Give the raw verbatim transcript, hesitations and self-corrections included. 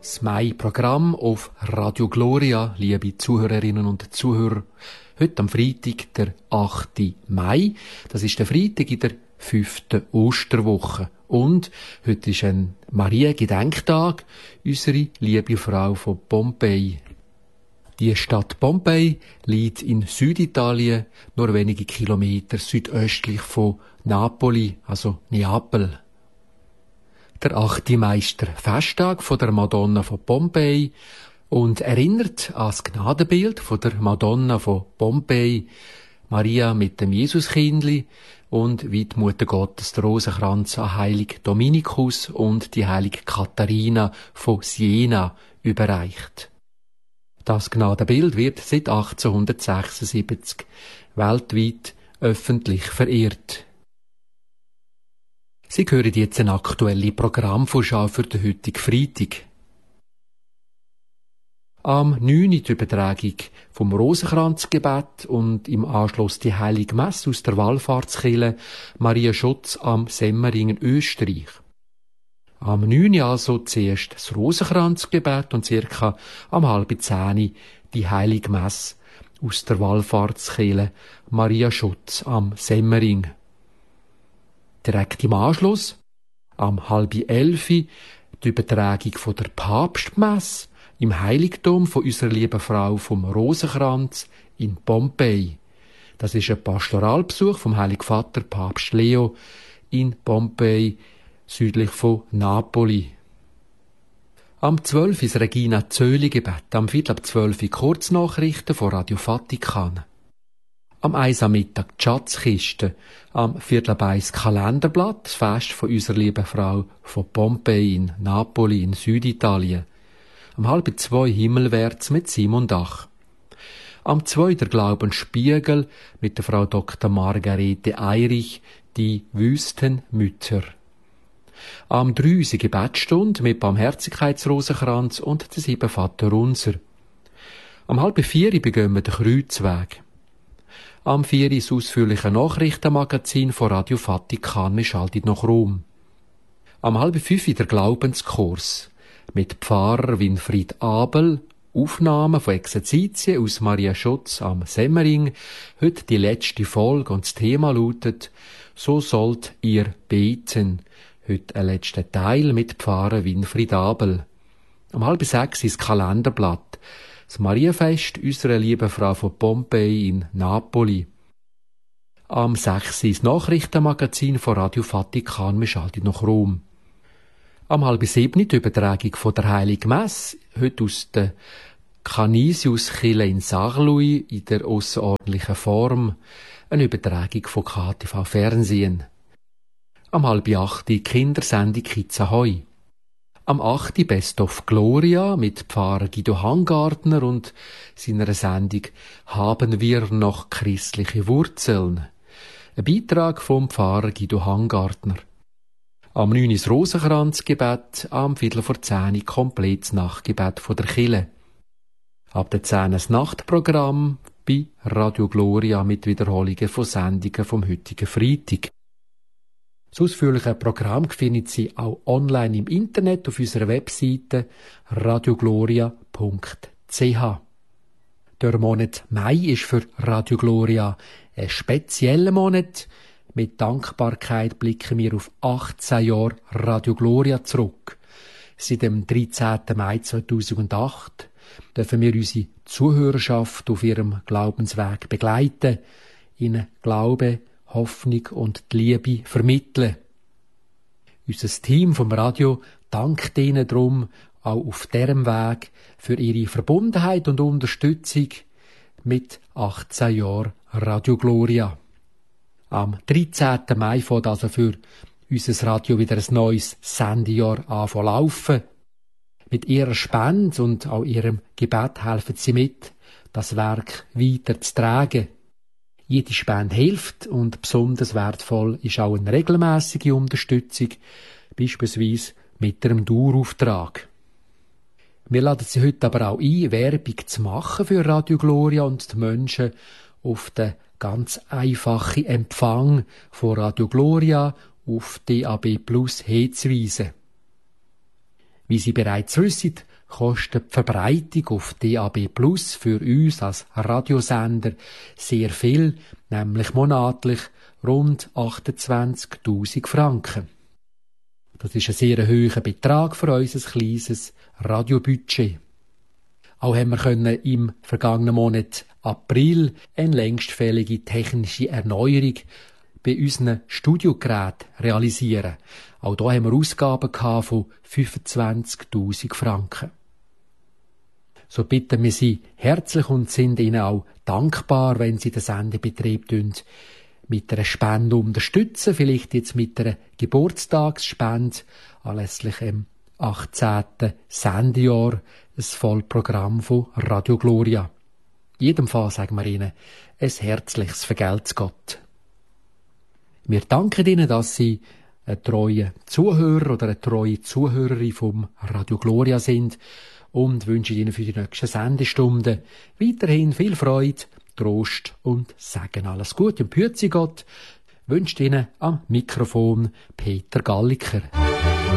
Das Mai-Programm auf Radio Gloria, liebe Zuhörerinnen und Zuhörer. Heute am Freitag, der achte Mai. Das ist der Freitag in der fünften Osterwoche. Und heute ist ein Maria-Gedenktag, unsere liebe Frau von Pompeji. Die Stadt Pompeji liegt in Süditalien, nur wenige Kilometer südöstlich von Napoli, also Neapel. Der achte Mai ist der Festtag von der Madonna von Pompeji und erinnert an das Gnadenbild von der Madonna von Pompeji, Maria mit dem Jesuskindli und wie die Mutter Gottes der Rosenkranz an Heilig Dominikus und die Heilige Katharina von Siena überreicht. Das Gnadenbild wird seit achtzehnhundertsechsundsiebzig weltweit öffentlich verehrt. Sie hören jetzt eine aktuelle Programmvorschau für den heutigen Freitag. Am neun die Übertragung vom Rosenkranzgebet und im Anschluss die Heilige Messe aus der Wallfahrtskirche Maria Schutz am Semmeringen, Österreich. Am neun also zuerst das Rosenkranzgebet und circa am halb zehn die Heilige Messe aus der Wallfahrtskirche Maria Schutz am Semmering. Direkt im Anschluss, am halb elf, die Übertragung von der Papstmesse im Heiligtum von unserer lieben Frau vom Rosenkranz in Pompeji. Das ist ein Pastoralbesuch vom Heiligen Vater Papst Leo in Pompeji, südlich von Napoli. Am zwölf das Regina Zöli-Gebet, am viertel ab zwölf Kurznachrichten von Radio Vatikan. Am eins am Mittag die Schatzkiste, am viertel ab eins Kalenderblatt, das Fest von unserer lieben Frau von Pompeji in Napoli in Süditalien. Am halb zwei Himmelwärts mit Simon Dach. Am zwei der Glaubensspiegel mit der Frau Doktor Margarete Eirich, die Wüstenmütter. Am drei die Gebetsstunde mit Barmherzigkeitsrosenkranz und der sieben Vaterunser. Am halb vier begehen wir den Kreuzweg. Am vier das ausführliche Nachrichtenmagazin von Radio Vatikan, wir schalten nach Rom. Am halb fünf der Glaubenskurs mit Pfarrer Winfried Abel, Aufnahmen von Exerzitien aus Maria Schutz am Semmering, heute die letzte Folge und das Thema lautet «So sollt ihr beten». Heute ein letzter Teil mit Pfarrer Winfried Abel. Am halb sechs das Kalenderblatt. Das Marienfest unserer lieben Frau von Pompeji in Napoli. Am sechs das Nachrichtenmagazin von Radio Vatikan, wir schalten nach Rom. Am halb sieben die Übertragung von der Heiligen Messe, heute aus der Canisiuskirche in Sarlui in der ausserordentlichen Form, eine Übertragung von K T V Fernsehen. Am halb acht die Kindersendung Kids Ahoi. Am acht Best of Gloria mit Pfarrer Guido Hangartner und seiner Sendung «Haben wir noch christliche Wurzeln?» Ein Beitrag vom Pfarrer Guido Hangartner. Am neun das Rosenkranzgebet, am viertel vor zehn komplettes Nachtgebet von der Kirche. Ab der zehn das Nachtprogramm bei Radio Gloria mit Wiederholungen von Sendungen vom heutigen Freitag. Das ausführliche Programm finden Sie auch online im Internet auf unserer Webseite radiogloria punkt c h. Der Monat Mai ist für Radio Gloria ein spezieller Monat. Mit Dankbarkeit blicken wir auf achtzehn Jahre Radio Gloria zurück. Seit dem dreizehnten Mai zweitausendacht dürfen wir unsere Zuhörerschaft auf ihrem Glaubensweg begleiten, ihnen Glaube, Hoffnung und die Liebe vermitteln. Unser Team vom Radio dankt Ihnen darum auch auf diesem Weg für Ihre Verbundenheit und Unterstützung mit achtzehn Jahren Radio Gloria. Am dreizehnten Mai fängt also für unser Radio wieder ein neues Sendejahr an zu laufen. Mit Ihrer Spende und auch Ihrem Gebet helfen Sie mit, das Werk weiter zu tragen. Jede Spende hilft und besonders wertvoll ist auch eine regelmäßige Unterstützung, beispielsweise mit einem Dauerauftrag. Wir laden Sie heute aber auch ein, Werbung zu machen für Radio Gloria und die Menschen auf den ganz einfachen Empfang von Radio Gloria auf D A B Plus hinzuweisen. Wie Sie bereits wissen, kostet die Verbreitung auf D A B Plus für uns als Radiosender sehr viel, nämlich monatlich rund achtundzwanzigtausend Franken. Das ist ein sehr hoher Betrag für unser kleines Radiobudget. Auch haben wir können im vergangenen Monat April eine längstfällige technische Erneuerung bei unseren Studiogeräten realisieren. Auch da haben wir Ausgaben von fünfundzwanzigtausend Franken. So bitten wir Sie herzlich und sind Ihnen auch dankbar, wenn Sie den Sendebetrieb mit einer Spende unterstützen, vielleicht jetzt mit einer Geburtstagsspende anlässlich dem achtzehnten Sendejahr, ein Vollprogramm von Radio Gloria. In jedem Fall sagen wir Ihnen ein herzliches Vergelt's Gott. Wir danken Ihnen, dass Sie ein treuer Zuhörer oder eine treue Zuhörerin vom Radio Gloria sind und wünschen Ihnen für die nächsten Sendestunden weiterhin viel Freude, Trost und Segen. Alles Gute und behüte Sie Gott, wünscht Ihnen am Mikrofon Peter Galliker.